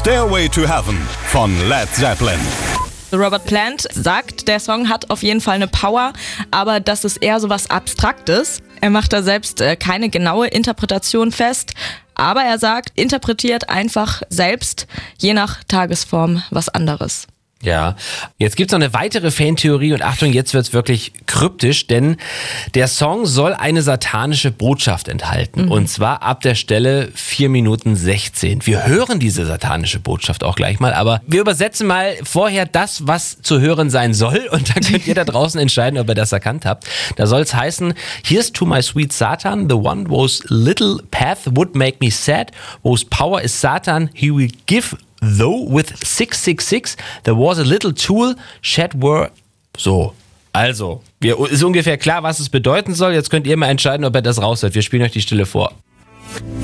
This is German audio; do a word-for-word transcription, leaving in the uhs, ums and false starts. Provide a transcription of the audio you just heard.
Stairway to Heaven von Led Zeppelin. Robert Plant sagt, der Song hat auf jeden Fall eine Power, aber das ist eher so was Abstraktes. Er macht da selbst äh, keine genaue Interpretation fest, aber er sagt, interpretiert einfach selbst, je nach Tagesform, was anderes. Ja, jetzt gibt's noch eine weitere Fantheorie und Achtung, jetzt wird's wirklich kryptisch, denn der Song soll eine satanische Botschaft enthalten mhm. und zwar ab der Stelle vier Minuten sechzehn. Wir hören diese satanische Botschaft auch gleich mal, aber wir übersetzen mal vorher das, was zu hören sein soll und dann könnt ihr da draußen entscheiden, ob ihr das erkannt habt. Da soll's heißen, here's to my sweet Satan, the one whose little path would make me sad, whose power is Satan, he will give. Though with six six six, there was a little tool, shed were... So, also, wir, ist ungefähr klar, was es bedeuten soll. Jetzt könnt ihr mal entscheiden, ob ihr das raushört. Wir spielen euch die Stille vor.